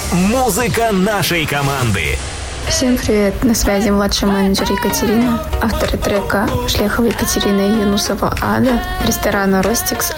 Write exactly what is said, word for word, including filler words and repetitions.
Музыка нашей команды. Всем привет, на связи младший менеджер Екатерина, авторы трека Шлехова Екатерина и Юнусова Ада, ресторана Ростикс